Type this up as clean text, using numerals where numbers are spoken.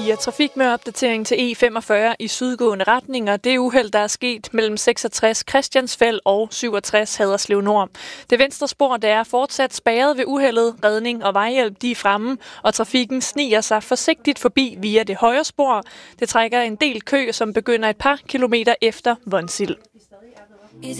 A4 Trafik med opdatering til E45 i sydgående retning, og det uheld, der er sket mellem 66 Christiansfeld og 67 Haderslev Nord. Det venstre spor, der er fortsat spærret ved uheldet. Redning og vejhjælp, de er fremme, og trafikken sniger sig forsigtigt forbi via det højre spor. Det trækker en del kø, som begynder et par kilometer efter Vonsild.